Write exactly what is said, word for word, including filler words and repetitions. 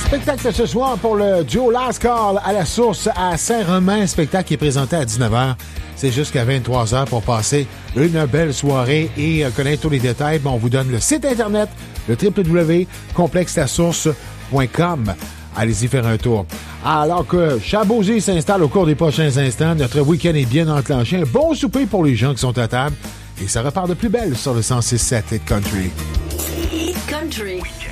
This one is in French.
Spectacle ce soir pour le duo Last Call à la Source à Saint-Romain. Spectacle qui est présenté à dix-neuf heures. C'est jusqu'à vingt-trois heures pour passer une belle soirée et connaître tous les détails. Bon, on vous donne le site internet, le w w w point complexe la source point com. Allez-y faire un tour. Alors que Chabosy s'installe au cours des prochains instants, notre week-end est bien enclenché. Un bon souper pour les gens qui sont à table. Et ça repart de plus belle sur le cent six sept Hit Country. Hit Country.